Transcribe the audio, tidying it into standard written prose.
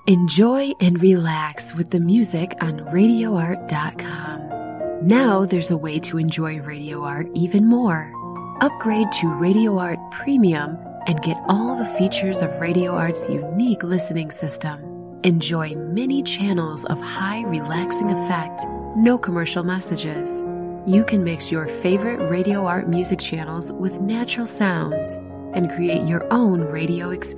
Enjoy and relax with the music on RadioArt.com. Now there's a way to enjoy Radio Art even more. Upgrade to Radio Art Premium and get all the features of Radio Art's unique listening system. Enjoy many channels of high relaxing effect, no commercial messages. You can mix your favorite Radio Art music channels with natural sounds and create your own radio experience.